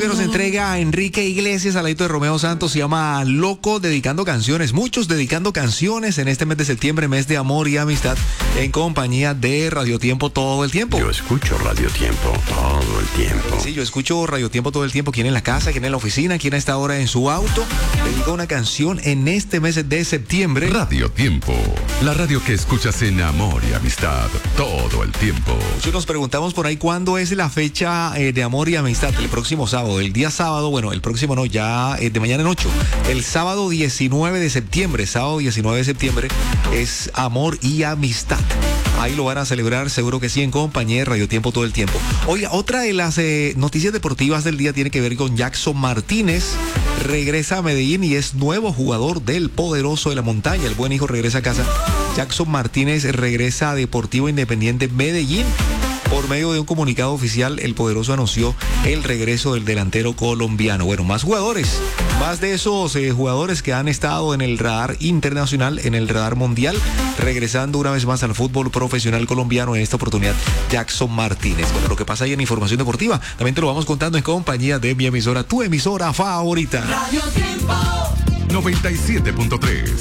que nos entrega Enrique Iglesias al ladito de Romeo Santos se llama Loco, dedicando canciones. Muchos dedicando canciones en este mes de septiembre, mes de amor y amistad, en compañía de Radio Tiempo todo el tiempo. Yo escucho Radio Tiempo todo el tiempo. Sí, yo escucho Radio Tiempo todo el tiempo. ¿Quién en la casa? ¿Quién en la oficina? ¿Quién a esta hora en su auto? Dedica una canción en este mes de septiembre. Radio Tiempo, la radio que escuchas en amor y amistad todo el tiempo. Muchos nos preguntamos por ahí cuándo es la fecha de amor y amistad. El próximo sábado, el día sábado, bueno, el próximo no, ya de mañana en 8. El sábado 19 de septiembre, sábado 19 de septiembre es amor y amistad. Ahí lo van a celebrar, seguro que sí, en compañía de Radio Tiempo todo el tiempo. Oiga, otra de las noticias deportivas del día tiene que ver con Jackson Martínez. Regresa a Medellín y es nuevo jugador del Poderoso de la Montaña. El buen hijo regresa a casa. Jackson Martínez regresa a Deportivo Independiente Medellín. Por medio de un comunicado oficial, el Poderoso anunció el regreso del delantero colombiano. Bueno, más jugadores, más de esos jugadores que han estado en el radar internacional, en el radar mundial, regresando una vez más al fútbol profesional colombiano, en esta oportunidad Jackson Martínez. Bueno, lo que pasa ahí en Información Deportiva, también te lo vamos contando en compañía de mi emisora, tu emisora favorita. Radio Tiempo 97.3